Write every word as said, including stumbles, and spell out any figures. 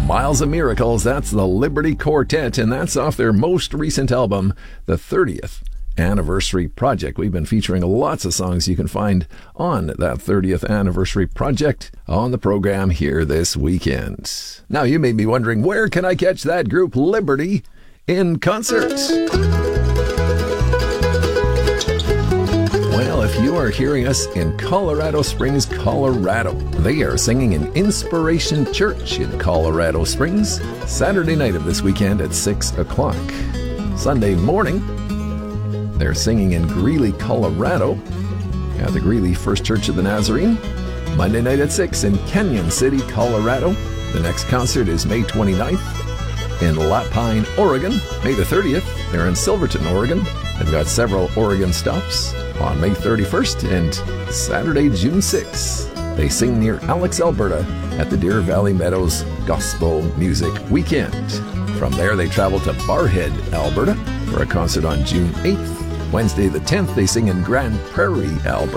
Miles of Miracles, that's the Liberty Quartet, and that's off their most recent album, the thirtieth Anniversary Project. We've been featuring lots of songs you can find on that thirtieth Anniversary Project on the program here this weekend. Now, you may be wondering, where can I catch that group Liberty in concert? Well, if you are hearing us in Colorado Springs, Colorado, they are singing in Inspiration Church in Colorado Springs, Saturday night of this weekend at six o'clock. Sunday morning, they're singing in Greeley, Colorado, at the Greeley First Church of the Nazarene. Monday night at six in Canyon City, Colorado. The next concert is May twenty-ninth in Lapine, Oregon. May the thirtieth, they're in Silverton, Oregon. They've got several Oregon stops on May thirty-first and Saturday, June sixth. They sing near Alex, Alberta at the Deer Valley Meadows Gospel Music Weekend. From there, they travel to Barhead, Alberta for a concert on June eighth. Wednesday the tenth, they sing in Grand Prairie, Alberta.